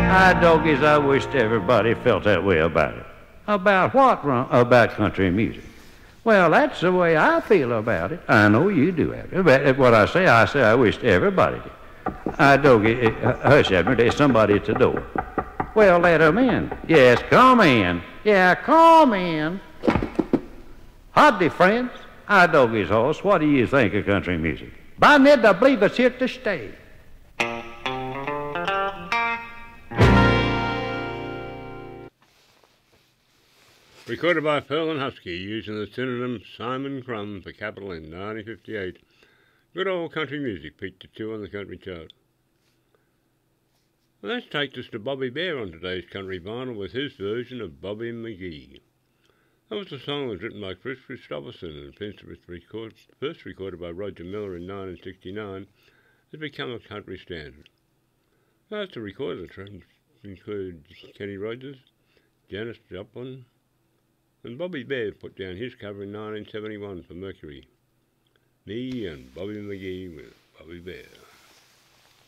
I doggies, I wished everybody felt that way about it. About what, Ron? About country music. Well, that's the way I feel about it. I know you do, Abner. But what I say I wished everybody did. I doggie, hush, Abner, there's somebody at the door. Well, let 'em in. Yes, come in. Yeah, come in. Howdy, friends. I doggies horse. What do you think of country music? By Ned, I believe it's here to stay. Recorded by Pearl and Husky using the synonym Simon Crumb for Capital in 1958. Good old country music peaked at 2 on the country chart. Well, let's take this to Bobby Bare on today's country vinyl with his version of Bobby McGee. That was a song that was written by Chris Christopherson and first recorded by Roger Miller in 1969. Has become a country standard. That's the recorded tracks include Kenny Rogers, Janis Joplin, and Bobby Bare put down his cover in 1971 for Mercury. Me and Bobby McGee with Bobby Bare.